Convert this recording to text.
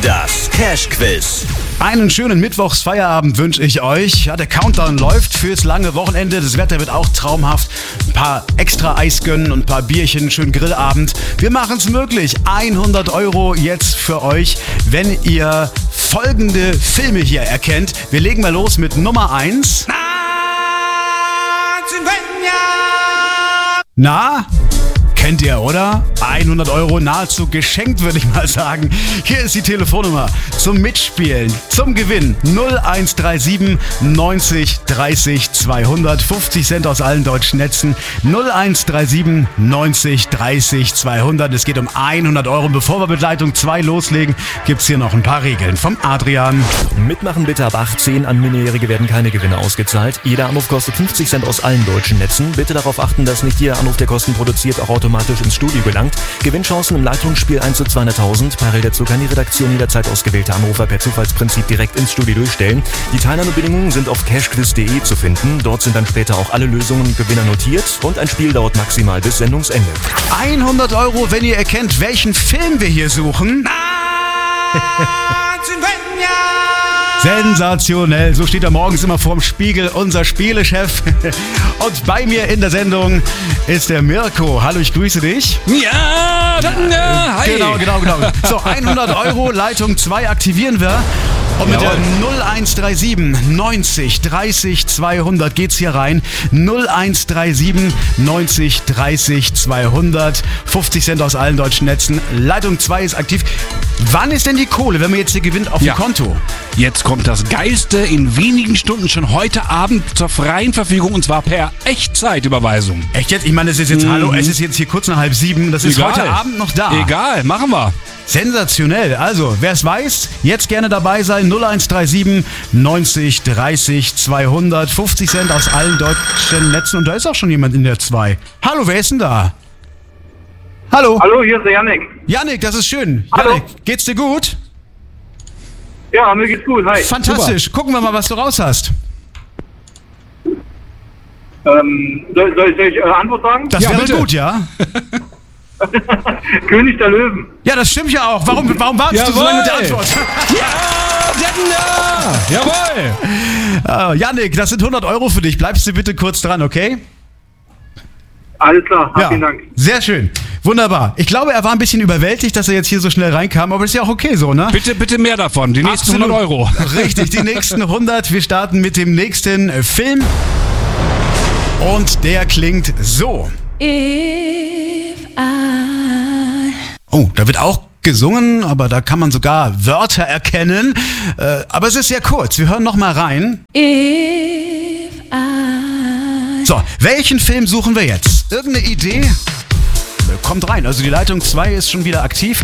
Das Cash-Quiz. Einen schönen Mittwochsfeierabend wünsche ich euch. Ja, der Countdown läuft fürs lange Wochenende. Das Wetter wird auch traumhaft. Ein paar extra Eis gönnen und ein paar Bierchen, schönen Grillabend. Wir machen es möglich. 100 € jetzt für euch, wenn ihr folgende Filme hier erkennt. Wir legen mal los mit Nummer 1. Na? Kennt ihr, oder? 100 € nahezu geschenkt, würde ich mal sagen. Hier ist die Telefonnummer zum Mitspielen, zum Gewinn. 0137 90 30 200. 50 Cent aus allen deutschen Netzen. 0137 90 30 200. Es geht um 100 €. Bevor wir mit Leitung 2 loslegen, gibt's hier noch ein paar Regeln vom Adrian. Mitmachen bitte ab 18. An Minderjährige werden keine Gewinne ausgezahlt. Jeder Anruf kostet 50 Cent aus allen deutschen Netzen. Bitte darauf achten, dass nicht jeder Anruf, der Kosten produziert, auch automatisch ins Studio gelangt. Gewinnchancen im Leitungsspiel 1 zu 200.000. Parallel dazu kann die Redaktion jederzeit ausgewählte Anrufer per Zufallsprinzip direkt ins Studio durchstellen. Die Teilnahmebedingungen sind auf cashquiz.de zu finden. Dort sind dann später auch alle Lösungen und Gewinner notiert. Und ein Spiel dauert maximal bis Sendungsende. 100 €, wenn ihr erkennt, welchen Film wir hier suchen. Sensationell, so steht er morgens immer vorm Spiegel, unser Spielechef. Und bei mir in der Sendung ist der Mirko. Hallo, ich grüße dich. Ja, hi. Genau. So, 100 €, Leitung 2 aktivieren wir. Und mit der 0137 90 30 200 geht's hier rein. 0137 90 30 200. 50 Cent aus allen deutschen Netzen. Leitung 2 ist aktiv. Wann ist denn die Kohle, wenn man jetzt hier gewinnt, auf dem Konto? Jetzt kommt das Geilste in wenigen Stunden schon heute Abend zur freien Verfügung und zwar per Echtzeitüberweisung. Echt jetzt? Ich meine, es ist jetzt, hallo, es ist jetzt hier kurz nach 6:30. Das ist heute Abend noch da. Egal, machen wir. Sensationell. Also, wer es weiß, jetzt gerne dabei sein. 0137 90 30 200. 50 Cent aus allen deutschen Netzen. Und da ist auch schon jemand in der 2. Hallo, wer ist denn da? Hallo. Hallo, hier ist der Yannick. Yannick, das ist schön. Hallo. Yannick, geht's dir gut? Ja, mir geht's gut, hi. Fantastisch. Super. Gucken wir mal, was du raus hast. Soll ich Antwort sagen? Das wäre bitte. gut, ja? König der Löwen. Ja, das stimmt ja auch. Warum wartest du so lange mit der Antwort? Jawohl! Yannick, das sind 100 € für dich. Bleibst du bitte kurz dran, okay? Alles klar, vielen Dank. Sehr schön. Wunderbar. Ich glaube, er war ein bisschen überwältigt, dass er jetzt hier so schnell reinkam, aber ist ja auch okay so, ne? Bitte mehr davon, die nächsten 100 €. Richtig, die nächsten 100. Wir starten mit dem nächsten Film. Und der klingt so. Oh, da wird auch gesungen, aber da kann man sogar Wörter erkennen. Aber es ist sehr kurz. Wir hören noch mal rein. So, welchen Film suchen wir jetzt? Irgendeine Idee? Kommt rein. Also die Leitung 2 ist schon wieder aktiv.